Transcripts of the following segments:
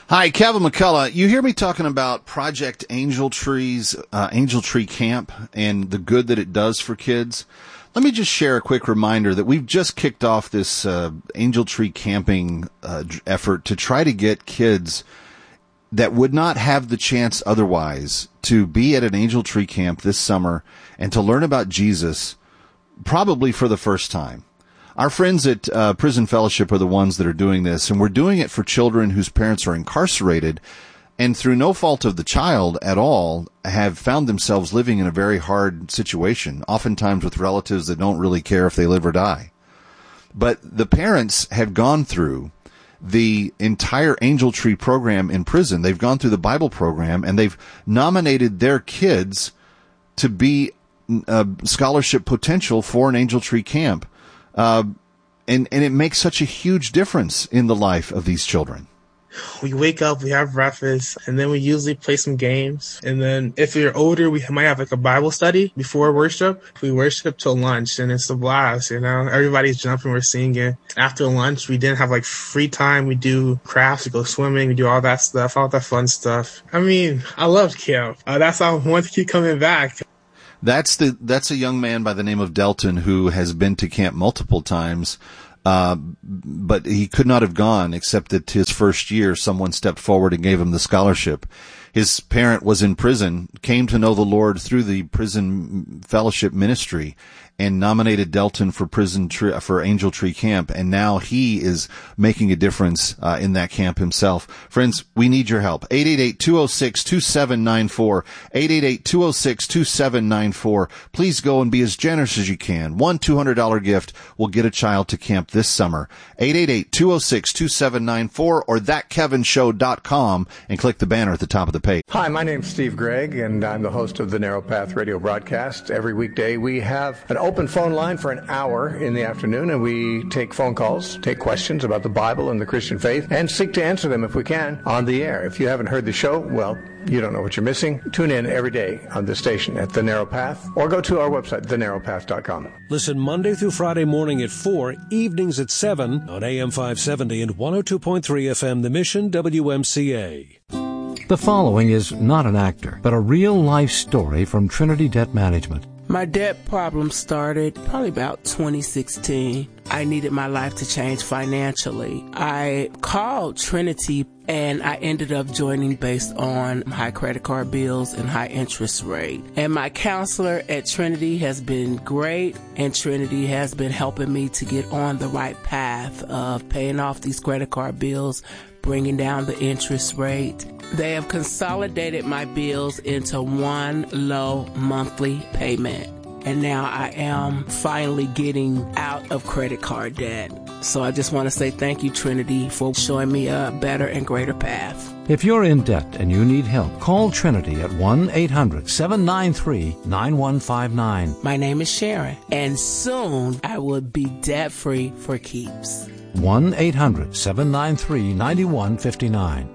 Hi, Kevin McCullough. You hear me talking about Project Angel Tree's Angel Tree Camp and the good that it does for kids. Let me just share a quick reminder that we've just kicked off this Angel Tree camping effort to try to get kids that would not have the chance otherwise to be at an Angel Tree camp this summer and to learn about Jesus, probably for the first time. Our friends at Prison Fellowship are the ones that are doing this, and we're doing it for children whose parents are incarcerated and through no fault of the child at all have found themselves living in a very hard situation, oftentimes with relatives that don't really care if they live or die. But the parents have gone through the entire Angel Tree program in prison. They've gone through the Bible program, and they've nominated their kids to be scholarship potential for an Angel Tree camp. And it makes such a huge difference in the life of these children. We wake up, we have breakfast, and then we usually play some games. And then if you're older, we might have like a Bible study before worship. We worship till lunch, and it's a blast, you know. Everybody's jumping, we're singing. After lunch, we didn't have like free time. We do crafts, we go swimming, we do all that stuff, all that fun stuff. I mean, I love camp. That's how I want to keep coming back. That's a young man by the name of Delton who has been to camp multiple times, but he could not have gone except that his first year someone stepped forward and gave him the scholarship. His parent was in prison, came to know the Lord through the Prison Fellowship ministry, and nominated Delton for for Angel Tree Camp, and now he is making a difference in that camp himself. Friends, we need your help. 888-206-2794, 888-206-2794. Please go and be as generous as you can. One $200 gift will get a child to camp this summer. 888-206-2794 or thatkevinshow.com and click the banner at the top of the page. Hi, my name's Steve Gregg, and I'm the host of the Narrow Path radio broadcast. Every weekday we have an open phone line for an hour in the afternoon, and we take phone calls, take questions about the Bible and the Christian faith, and seek to answer them if we can on the air. If you haven't heard the show, well, you don't know what you're missing. Tune in every day on this station at The Narrow Path, or go to our website, thenarrowpath.com. Listen Monday through Friday morning at 4, evenings at 7 on AM 570 and 102.3 FM, The Mission, WMCA. The following is not an actor, but a real-life story from Trinity Debt Management. My debt problem started probably about 2016. I needed my life to change financially. I called Trinity, and I ended up joining based on high credit card bills and high interest rate. And my counselor at Trinity has been great, and Trinity has been helping me to get on the right path of paying off these credit card bills, bringing down the interest rate. They have consolidated my bills into one low monthly payment. And now I am finally getting out of credit card debt. So I just want to say thank you, Trinity, for showing me a better and greater path. If you're in debt and you need help, call Trinity at 1-800-793-9159. My name is Sharon, and soon I will be debt-free for keeps. 1-800-793-9159.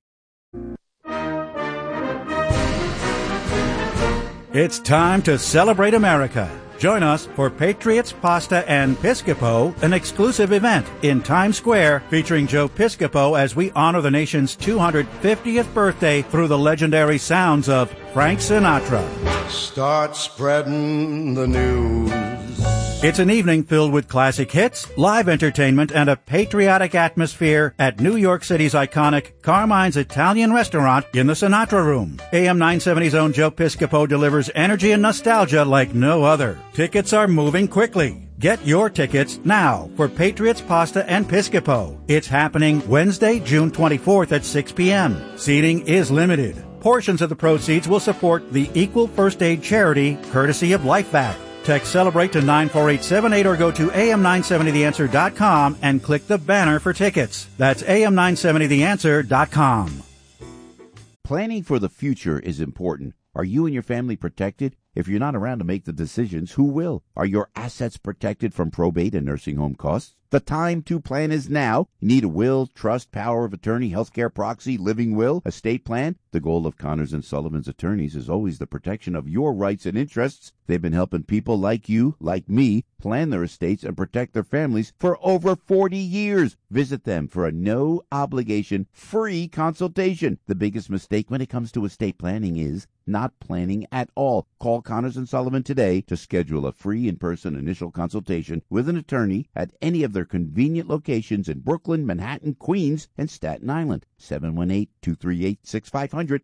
It's time to celebrate America. Join us for Patriots, Pasta, and Piscopo, an exclusive event in Times Square featuring Joe Piscopo as we honor the nation's 250th birthday through the legendary sounds of Frank Sinatra. Start spreading the news. It's an evening filled with classic hits, live entertainment, and a patriotic atmosphere at New York City's iconic Carmine's Italian Restaurant in the Sinatra Room. AM 970's own Joe Piscopo delivers energy and nostalgia like no other. Tickets are moving quickly. Get your tickets now for Patriots, Pasta, and Piscopo. It's happening Wednesday, June 24th at 6 p.m. Seating is limited. Portions of the proceeds will support the Equal First Aid charity, courtesy of LifeVac. Text CELEBRATE to 94878 or go to am970theanswer.com and click the banner for tickets. That's am970theanswer.com. Planning for the future is important. Are you and your family protected? If you're not around to make the decisions, who will? Are your assets protected from probate and nursing home costs? The time to plan is now. You need a will, trust, power of attorney, healthcare proxy, living will, estate plan. The goal of Connors & Sullivan's attorneys is always the protection of your rights and interests. They've been helping people like you, like me, plan their estates and protect their families for over 40 years. Visit them for a no-obligation, free consultation. The biggest mistake when it comes to estate planning is not planning at all. Call Connors & Sullivan today to schedule a free in-person initial consultation with an attorney at any of their convenient locations in Brooklyn, Manhattan, Queens, and Staten Island. 718-238-6500,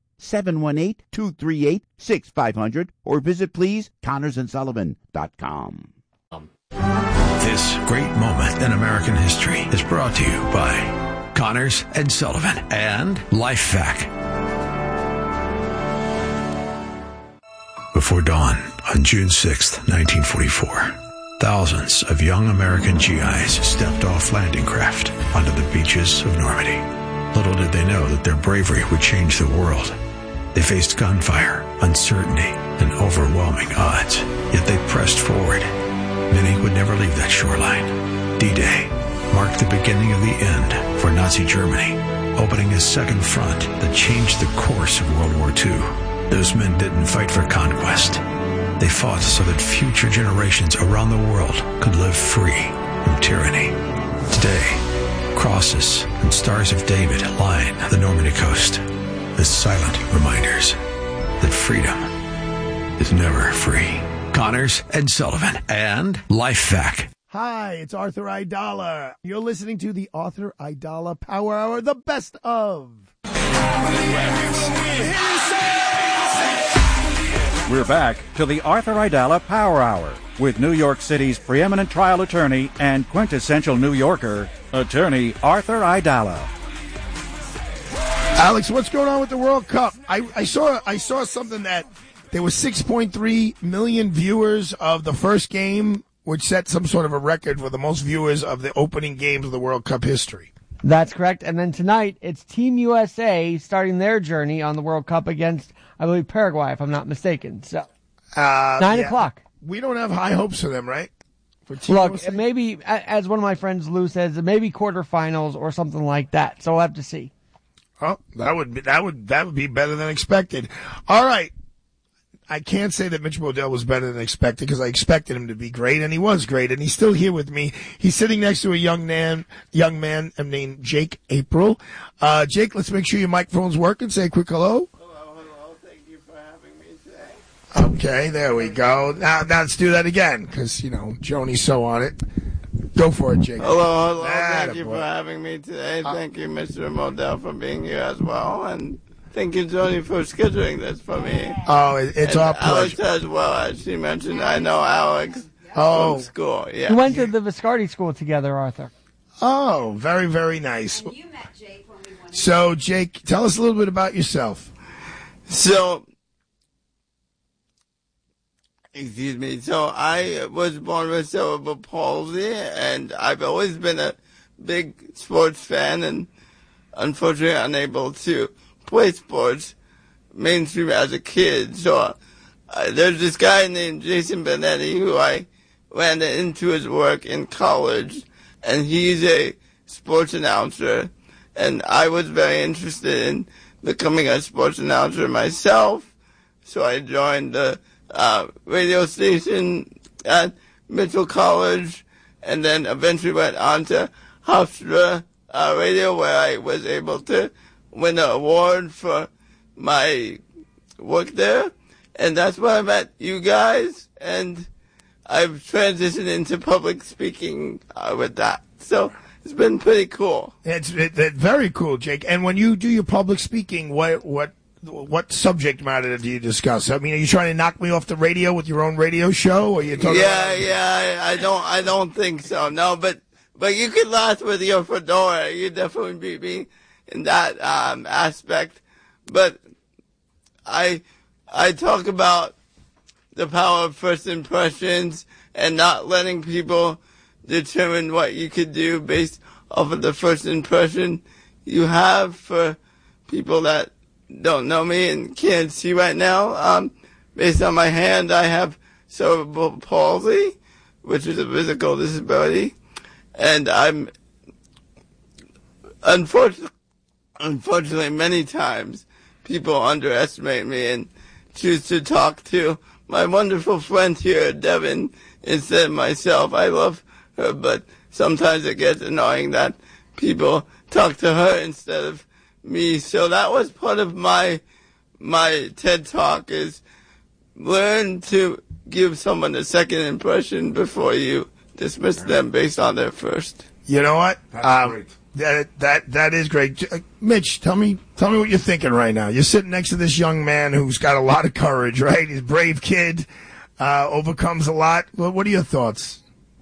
718-238-6500, or visit, please, ConnorsandSullivan.com. This great moment in American history is brought to you by Connors & Sullivan and LifeVac. Before dawn on June 6, 1944, thousands of young American GIs stepped off landing craft onto the beaches of Normandy. Little did they know that their bravery would change the world. They faced gunfire, uncertainty, and overwhelming odds, yet they pressed forward. Many would never leave that shoreline. D-Day marked the beginning of the end for Nazi Germany, opening a second front that changed the course of World War II. Those men didn't fight for conquest. They fought so that future generations around the world could live free from tyranny. Today, crosses and stars of David line the Normandy coast as silent reminders that freedom is never free. Connors & Sullivan and LifeVac. Hi, it's Arthur Aidala. You're listening to the Arthur Aidala Power Hour, the best of. We're back to the Arthur Aidala Power Hour with New York City's preeminent trial attorney and quintessential New Yorker, attorney Arthur Aidala. Alex, what's going on with the World Cup? I saw something that there were 6.3 million viewers of the first game, which set some sort of a record for the most viewers of the opening games of the World Cup history. That's correct. And then tonight, it's Team USA starting their journey on the World Cup against, I believe, Paraguay, if I'm not mistaken. So, 9 o'clock. We don't have high hopes for them, right? For Team USA? Maybe, as one of my friends, Lou, says, maybe quarterfinals or something like that. So we'll have to see. Oh, that would be better than expected. All right. I can't say that Mitch Modell was better than expected because I expected him to be great, and he was great, and he's still here with me. He's sitting next to a young man named Jake April. Jake, let's make sure your microphone's working. Say a quick hello. Hello. Thank you for having me today. Okay, there we go. Now let's do that again because, Joni's so on it. Go for it, Jake. Hello. Thank you for having me today. Thank you, Mr. Modell, for being here as well, and thank you, Tony, for scheduling this for me. Oh, it's our pleasure. Alex as well, as she mentioned. I know Alex from school. Yeah. We went to the Viscardi School together, Arthur. Oh, very, very nice. And you met Jake when we went. So, Jake, tell us a little bit about yourself. So I was born with cerebral palsy, and I've always been a big sports fan, and unfortunately unable to play sports mainstream as a kid. So there's this guy named Jason Benetti who I ran into his work in college, and he's a sports announcer, and I was very interested in becoming a sports announcer myself. So I joined the radio station at Mitchell College, and then eventually went on to Hofstra Radio, where I was able to win an award for my work there, and that's where I met you guys, and I've transitioned into public speaking with that. So it's been pretty cool. It's very cool, Jake. And when you do your public speaking, what subject matter do you discuss? I mean, are you trying to knock me off the radio with your own radio show, or are you talking? I don't think so. No, but you could laugh with your fedora. You definitely beat me in that aspect. But I talk about the power of first impressions and not letting people determine what you could do based off of the first impression you have. For people that don't know me and can't see right now, based on my hand, I have cerebral palsy, which is a physical disability, And I'm unfortunately many times people underestimate me and choose to talk to my wonderful friend here, Devin, instead of myself. I love her, but sometimes it gets annoying that people talk to her instead of me. So that was part of my TED Talk, is learn to give someone a second impression before you dismiss them based on their first. You know what? That's great. That is great. Mitch, tell me what you're thinking right now. You're sitting next to this young man who's got a lot of courage, right? He's a brave kid, overcomes a lot. What are your thoughts?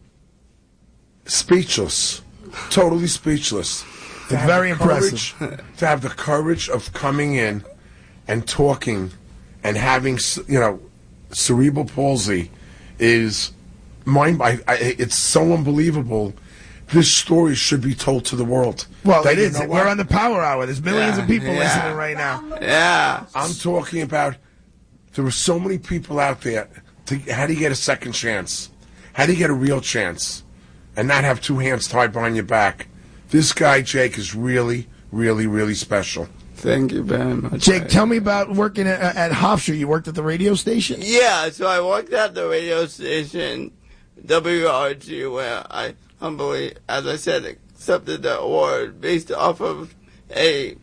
Speechless. Totally speechless. It's very impressive. To have the courage of coming in and talking and having, cerebral palsy is it's so unbelievable. This story should be told to the world. Well, it is. We're on the Power Hour. There's millions of people listening right now. Yeah. I'm talking about, there were so many people out there. How do you get a second chance? How do you get a real chance and not have two hands tied behind your back? This guy, Jake, is really, really, really special. Thank you very much. Jake, tell me about working at Hofstra. You worked at the radio station? Yeah, so I worked at the radio station, WRG, where I humbly, as I said, accepted the award based off of a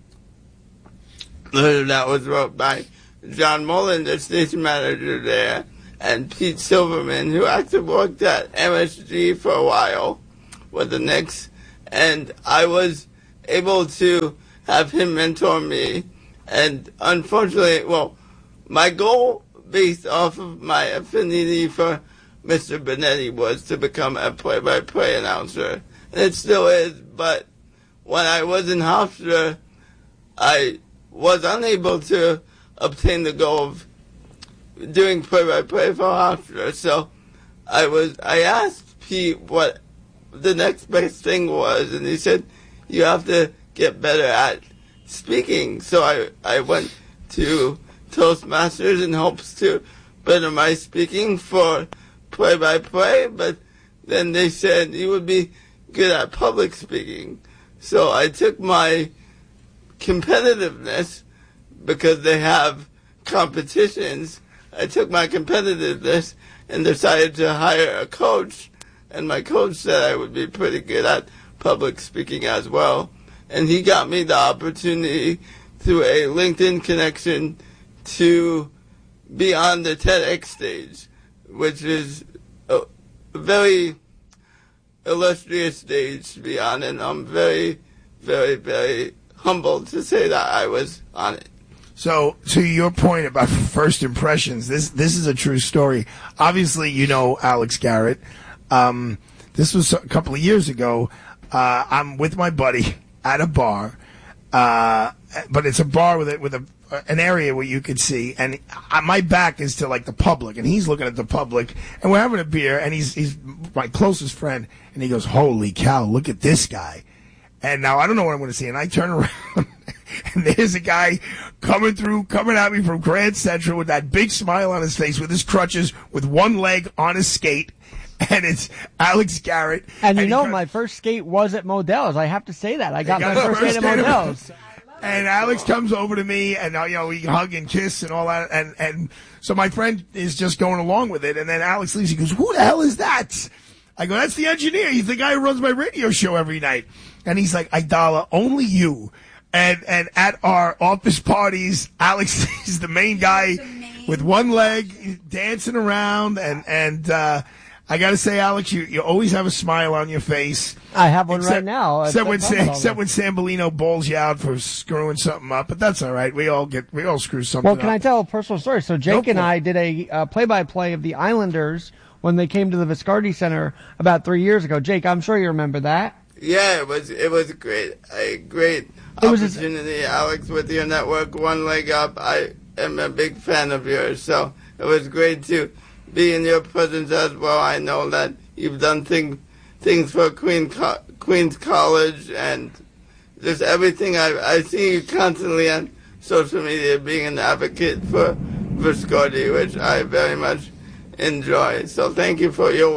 letter that was wrote by John Mullen, the station manager there, and Pete Silverman, who actually worked at MSG for a while with the Knicks, and I was able to have him mentor me, and unfortunately, my goal based off of my affinity for Mr. Benetti was to become a play-by-play announcer, and it still is, but when I was in Hofstra, I was unable to obtain the goal of doing play-by-play for Hofstra, so I asked Pete what the next best thing was, and he said, you have to get better at speaking. So I went to Toastmasters in hopes to better my speaking for play-by-play, but then they said you would be good at public speaking. So I took my competitiveness, because they have competitions, I took my competitiveness and decided to hire a coach, and my coach said I would be pretty good at public speaking as well. And he got me the opportunity through a LinkedIn connection to be on the TEDx stage, which is a very illustrious stage to be on, and I'm very, very, very humbled to say that I was on it. So, to your point about first impressions, this is a true story. Obviously, you know Alex Garrett. This was a couple of years ago. I'm with my buddy at a bar, but it's a bar with an area where you could see, and my back is to like the public, and he's looking at the public, and we're having a beer, and he's my closest friend, and he goes, "Holy cow, look at this guy!" And now I don't know what I'm going to see, and I turn around, and there's a guy coming at me from Grand Central with that big smile on his face, with his crutches, with one leg on his skate. And it's Alex Garrett. And my first skate was at Modell's. I have to say that. I got my first skate at Modell's. And Alex comes over to me, and we hug and kiss and all that. And so my friend is just going along with it. And then Alex leaves. He goes, "Who the hell is that?" I go, "That's the engineer. He's the guy who runs my radio show every night." And he's like, "Idala, only you." And at our office parties, Alex is the main guy with one leg dancing around, and I got to say, Alex, you always have a smile on your face. I have one right now. Except when Sambolino bowls you out for screwing something up, but that's all right. We all screw something up. Well, can I tell a personal story? So Jake and I did a play-by-play of the Islanders when they came to the Viscardi Center about 3 years ago. Jake, I'm sure you remember that. Yeah, it was a great opportunity, Alex, with your network, One Leg Up. I am a big fan of yours, so it was great to be in your presence as well. I know that you've done things for Queens College, and just everything. I see you constantly on social media being an advocate for Viscardi, which I very much enjoy. So thank you for your work.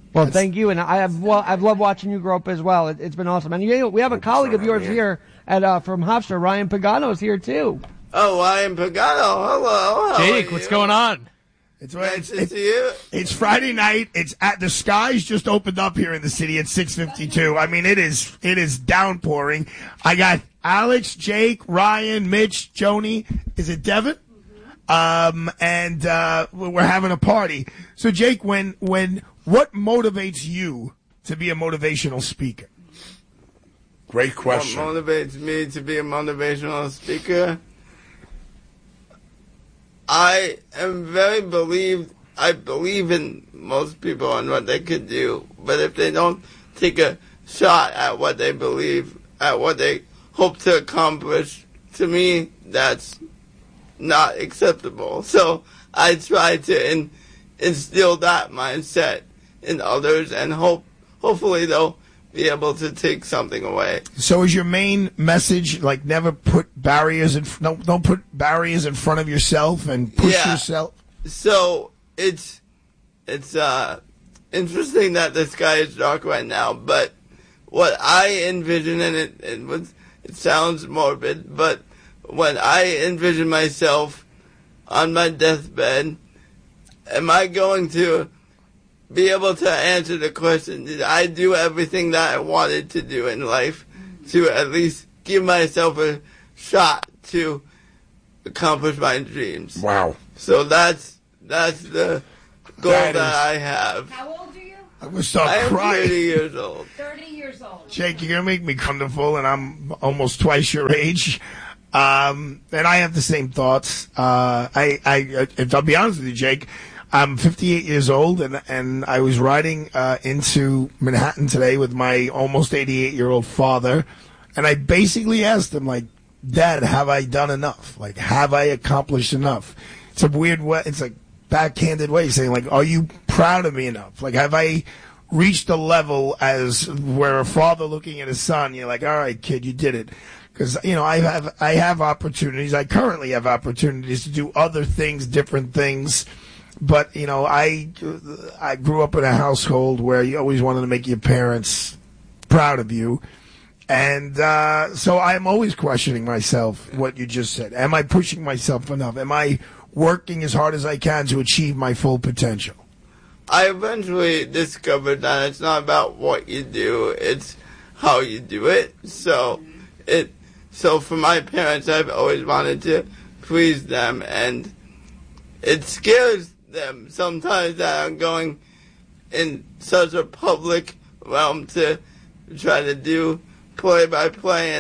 Well, thank you, and I've loved watching you grow up as well. It's been awesome, and we have a colleague of yours here from Hofstra, Ryan Pagano's here too. Oh, Ryan Pagano, hello. Jake, what's going on? It's Friday night. The skies just opened up here in the city at 6:52. I mean, it is downpouring. I got Alex, Jake, Ryan, Mitch, Joni. Is it Devin? And we're having a party. So, Jake, what motivates you to be a motivational speaker? Great question. What motivates me to be a motivational speaker? I believe in most people and what they could do, but if they don't take a shot at what they believe, at what they hope to accomplish, to me, that's not acceptable. So I try to instill that mindset in others, and hopefully they'll be able to take something away. So is your main message like never put barriers don't put barriers in front of yourself and push yourself? So it's interesting that the sky is dark right now, but what I envision, and it sounds morbid, but when I envision myself on my deathbed, am I going to be able to answer the question, did I do everything that I wanted to do in life to at least give myself a shot to accomplish my dreams? Wow. So that's the goal that I have. How old are you? I'm going to start crying. 30 years old. 30 years old. Jake, you're going to make me wonderful, and I'm almost twice your age. And I have the same thoughts. If I'll be honest with you, Jake, I'm 58 years old, and I was riding into Manhattan today with my almost 88-year-old father, and I basically asked him, like, Dad, have I done enough? Like, have I accomplished enough? It's a weird way. It's a backhanded way of saying, like, are you proud of me enough? Like, have I reached a level as where a father looking at his son, you're like, all right, kid, you did it. Because, I have opportunities. I currently have opportunities to do other things, different things. But, I grew up in a household where you always wanted to make your parents proud of you. And so I'm always questioning myself, what you just said. Am I pushing myself enough? Am I working as hard as I can to achieve my full potential? I eventually discovered that it's not about what you do, it's how you do it. So for my parents, I've always wanted to please them, and it scares them sometimes that I'm going in such a public realm to try to do play-by-play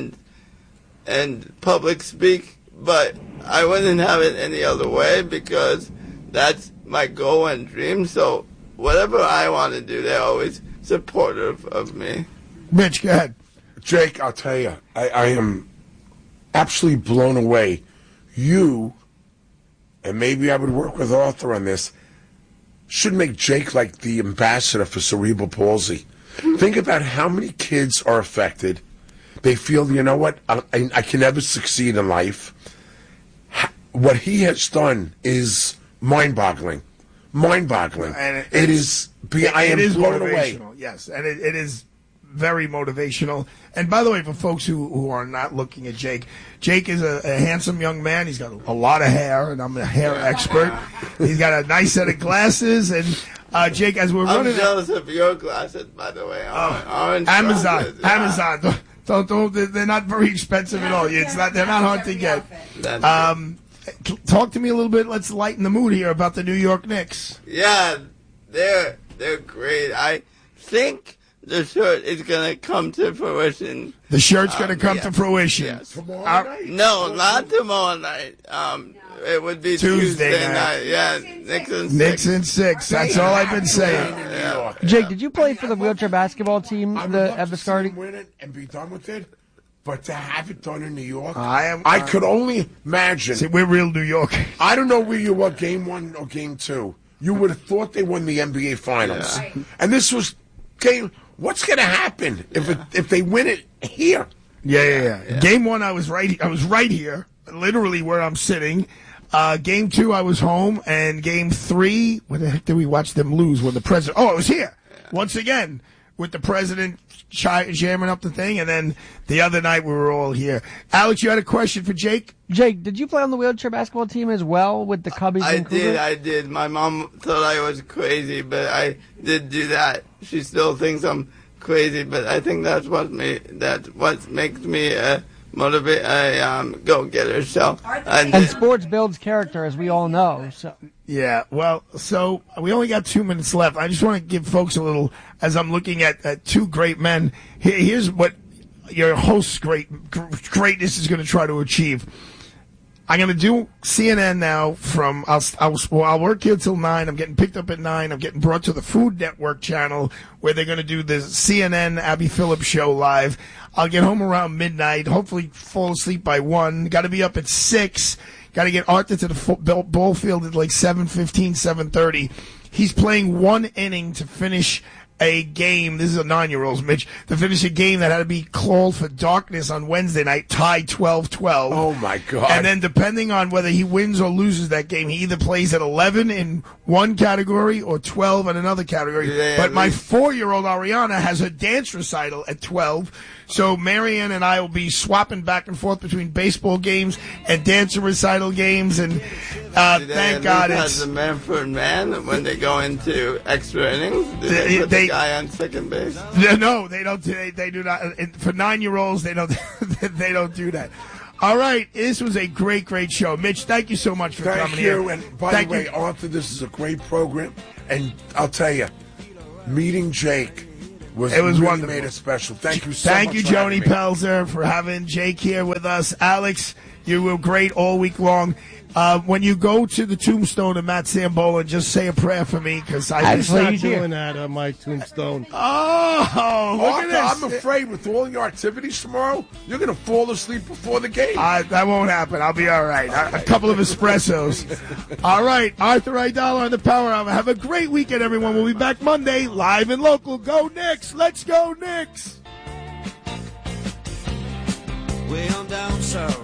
and public speak, but I wouldn't have it any other way because that's my goal and dream. So whatever I want to do, they're always supportive of me. Mitch, go ahead. Jake, I'll tell you, I am absolutely blown away. You, and maybe I would work with Arthur on this, should make Jake like the ambassador for cerebral palsy. Think about how many kids are affected. They feel, you know what, I can never succeed in life. What he has done is mind-boggling. Mind-boggling. And it is blown away. Yes, and it is very motivational. And by the way, for folks who are not looking at Jake, Jake is a handsome young man. He's got a lot of hair, and I'm a hair expert. He's got a nice set of glasses, and Jake, as we're running, I'm jealous of your glasses, by the way. Orange Amazon, glasses, yeah. Amazon. Don't, they're not very expensive at all. They're not hard to get. Talk to me a little bit. Let's lighten the mood here about the New York Knicks. Yeah, they're great. I think the shirt is going to come to fruition. The shirt's going to come to fruition. Yes. Tomorrow night? No, not tomorrow night. It would be Tuesday night. Yeah, Knicks and 6. That's all I've been saying. Yeah. Jake, did you play for the wheelchair basketball team at Viscardi? Win it and be done with it. But to have it done in New York, I could only imagine. See, we're real New York. I don't know where you were, game 1 or game 2. You would have thought they won the NBA Finals. Yeah. And this was game. What's going to happen if they win it here? Yeah. Game 1, I was right here, literally where I'm sitting. Game 2, I was home, and game 3, where the heck did we watch them lose when the president? Oh, I was here. once again, with the president jamming up the thing, and then the other night we were all here. Alex, you had a question for Jake? Jake, did you play on the wheelchair basketball team as well with the Cubbies and Cougars? I did. My mom thought I was crazy, but I did do that. She still thinks I'm crazy, but I think that's what makes me a go-getter. So, and sports builds character, as we all know. So. Yeah, well, so we only got 2 minutes left. I just want to give folks a little, as I'm looking at two great men. Here's what your host's greatness is going to try to achieve. I'm going to do CNN now I'll work here till 9. I'm getting picked up at 9. I'm getting brought to the Food Network channel where they're going to do the CNN Abby Phillips show live. I'll get home around midnight, hopefully fall asleep by 1. Got to be up at 6. Got to get Arthur to the ball field at like 7:15, 7:30. He's playing one inning to finish a game. This is a 9-year-old's, Mitch. To finish a game that had to be called for darkness on Wednesday night, tied 12-12. Oh, my God. And then depending on whether he wins or loses that game, he either plays at 11 in one category or 12 in another category. But my 4-year-old Ariana has her dance recital at 12. So Marianne and I will be swapping back and forth between baseball games and dance recital games. And thank God it's the man for man when they go into extra innings. They put the guy on second base. No, they don't. They do not. For 9-year-olds, they don't. They don't do that. All right, this was a great show. Mitch, thank you so much for coming here. Thank you. And by the way, Arthur, this is a great program. And I'll tell you, meeting Jake was really wonderful. Made it special. Thank you so much. Thank you, Joni Pelzer, for having Jake here with us. Alex, you were great all week long. When you go to the tombstone of Matt Sambola, just say a prayer for me, because I'm not doing that on my tombstone. Oh, look Arthur, at this. I'm afraid with all your activities tomorrow, you're going to fall asleep before the game. That won't happen. I'll be all right. A couple of espressos. All right, Arthur Aidala on the Power Hour. Have a great weekend, everyone. We'll be back Monday, live and local. Go Knicks. Let's go Knicks. Way on down south.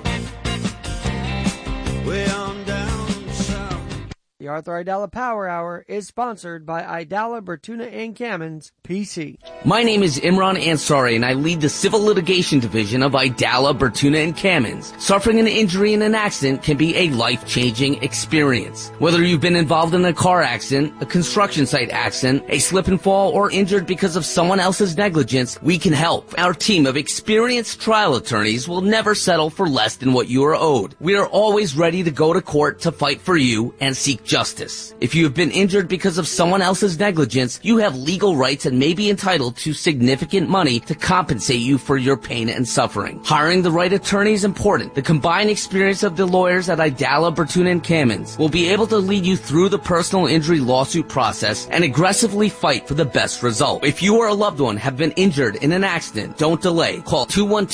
Way on down south. The Arthur Aidala Power Hour is sponsored by Aidala, Bertuna, and Kamens, PC. My name is Imran Ansari, and I lead the Civil Litigation Division of Aidala, Bertuna, and Kamens. Suffering an injury in an accident can be a life-changing experience. Whether you've been involved in a car accident, a construction site accident, a slip and fall, or injured because of someone else's negligence, we can help. Our team of experienced trial attorneys will never settle for less than what you are owed. We are always ready to go to court to fight for you and seek justice. If you have been injured because of someone else's negligence, you have legal rights and may be entitled to significant money to compensate you for your pain and suffering. Hiring the right attorney is important. The combined experience of the lawyers at Aidala, Bertuna, and Kamens will be able to lead you through the personal injury lawsuit process and aggressively fight for the best result. If you or a loved one have been injured in an accident, don't delay. Call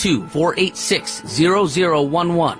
212-486-0011,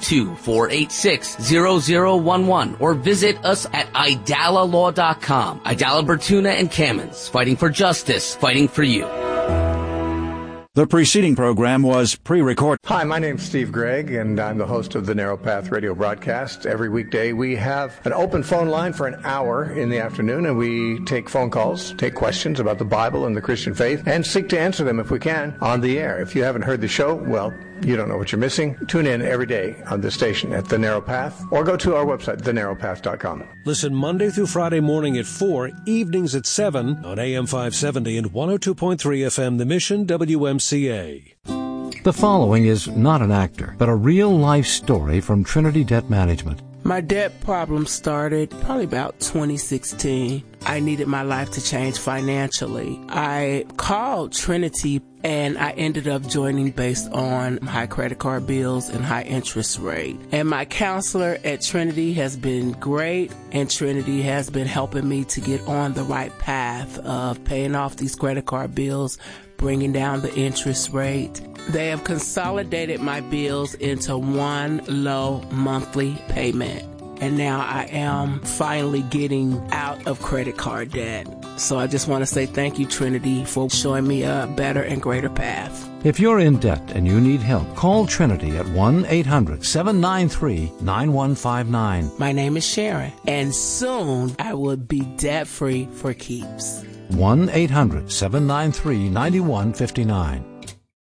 212-486-0011, or visit us at idalalaw.com. Aidala, Bertuna, and Kamens, fighting for justice, fighting for you. The preceding program was pre-recorded. Hi, my name's Steve Gregg, and I'm the host of the Narrow Path radio broadcast. Every weekday, we have an open phone line for an hour in the afternoon, and we take phone calls, take questions about the Bible and the Christian faith, and seek to answer them, if we can, on the air. If you haven't heard the show, well, you don't know what you're missing. Tune in every day on this station at The Narrow Path, or go to our website, thenarrowpath.com. Listen Monday through Friday morning at 4, evenings at 7 on AM 570 and 102.3 FM, The Mission, WMCA. The following is not an actor, but a real-life story from Trinity Debt Management. My debt problem started probably about 2016. I needed my life to change financially. I called Trinity and I ended up joining based on high credit card bills and high interest rate. And my counselor at Trinity has been great, and Trinity has been helping me to get on the right path of paying off these credit card bills, bringing down the interest rate. They have consolidated my bills into one low monthly payment. And now I am finally getting out of credit card debt. So I just want to say thank you, Trinity, for showing me a better and greater path. If you're in debt and you need help, call Trinity at 1-800-793-9159. My name is Sharon, and soon I will be debt-free for keeps. 1-800-793-9159.